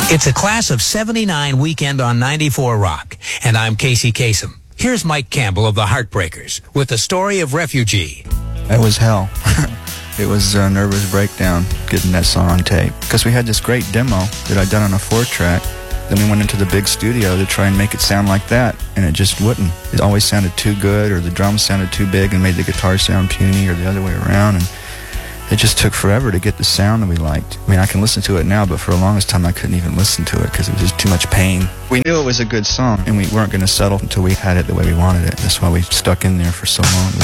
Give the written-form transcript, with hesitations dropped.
It's a Class of 79 weekend on 94 Rock, and I'm Casey Kasem. Here's Mike Campbell of the Heartbreakers with the story of Refugee. It was hell. It was a nervous breakdown getting that song on tape. Because we had this great demo that I'd done on a 4-track. Then we went into the big studio to try and make it sound like that, and it just wouldn't. It always sounded too good, or the drums sounded too big and made the guitar sound puny, or the other way around. And it just took forever to get the sound that we liked. I mean, I can listen to it now, but for the longest time I couldn't even listen to it because it was just too much pain. We knew it was a good song, and we weren't going to settle until we had it the way we wanted it. That's why we stuck in there for so long.